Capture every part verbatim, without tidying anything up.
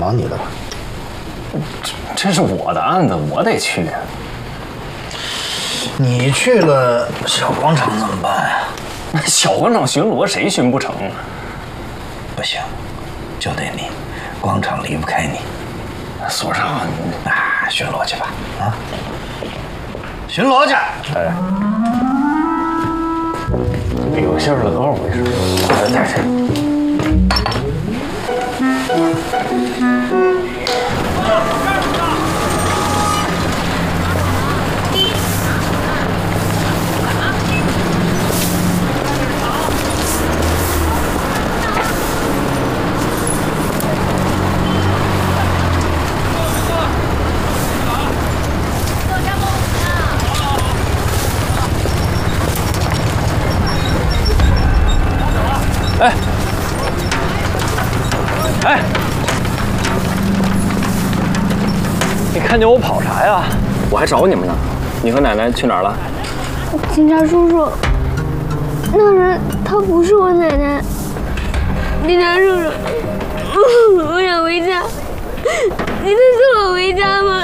忙你的吧。 这这是我的案子，我得去。 你去了小广场怎么办呀？ 小广场巡逻谁巡不成啊？ 不行，就得你，广场离不开你。 所长， 啊，巡逻去吧，啊，巡逻去。 哎，有信儿了，多少回事？哎，在这。哎，哎，你看见我跑啥呀？我还找你们呢。你和奶奶去哪儿了？ 警察叔叔，那人他不是我奶奶。警察叔叔，我想回家，你能送我回家吗？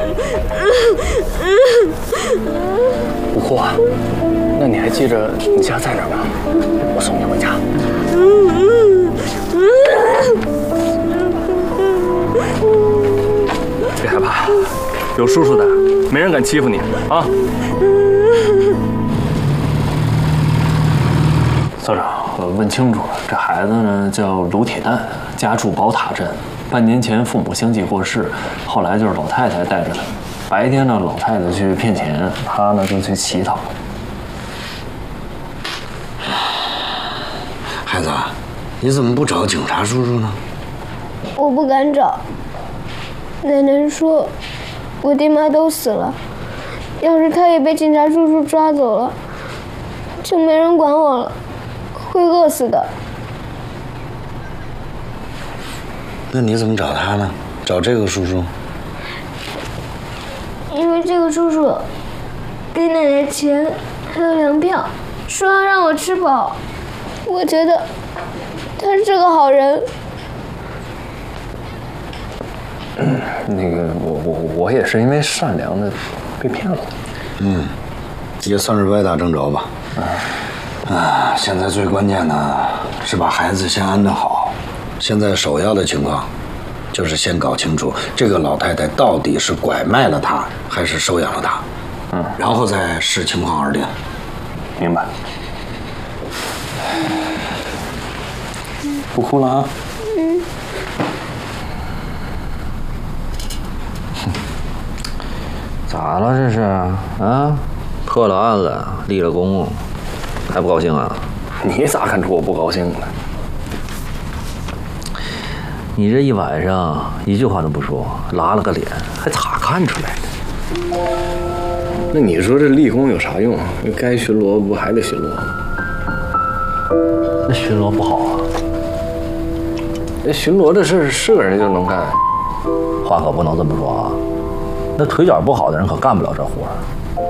不哭啊。那你还记着你家在哪儿吗？我送你回家。别害怕，有叔叔的，没人敢欺负你啊！所长，我问清楚了，这孩子呢叫卢铁蛋，家住宝塔镇。半年前父母相继过世，后来就是老太太带着他。白天呢，老太太去骗钱，他呢就去乞讨。 孩子，你怎么不找警察叔叔呢？ 我不敢找。奶奶说，我爹妈都死了，要是他也被警察叔叔抓走了，就没人管我了，会饿死的。 那你怎么找他呢？找这个叔叔？ 因为这个叔叔给奶奶钱还有粮票，说要让我吃饱。我觉得他是个好人。 嗯，那个我我我也是因为善良的被骗了。 嗯，也算是歪打正着吧。啊，啊，现在最关键的是把孩子先安顿好。现在首要的情况就是先搞清楚这个老太太到底是拐卖了他，还是收养了他。嗯，然后再视情况而定。 明白。不哭了啊。嗯。 咋了这是啊？破了案了，立了功，还不高兴啊？ 你咋看出我不高兴了？ 你这一晚上一句话都不说，拉了个脸，还咋看出来的？ 那你说这立功有啥用？该巡逻不还得巡逻？ 那巡逻不好啊？ 那巡逻这事是个人就能干， 话可不能这么说啊！那腿脚不好的人可干不了这活儿。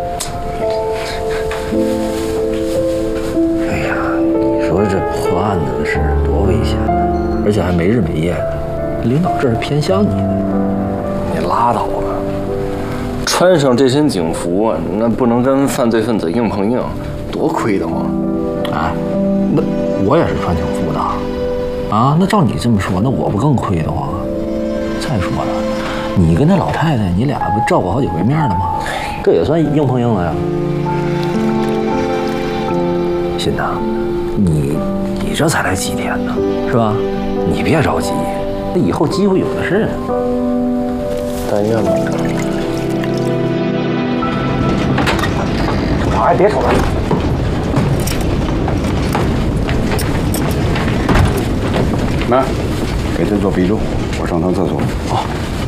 哎呀，你说这破案子的事多危险呢，而且还没日没夜的。领导这是偏向你的。 你拉倒吧！穿上这身警服，那不能跟犯罪分子硬碰硬，多亏得慌。 哎，那我也是穿警服的。啊，那照你这么说，那我不更亏得慌啊？再说了，你跟那老太太，你俩不照过好几回面了吗？这也算硬碰硬了呀。鑫呐，你你这才来几天呢，是吧？你别着急，那以后机会有的是呢。 但愿吧。 哎，别瞅了。 妈，给朕做笔录，我上趟厕所。 哦。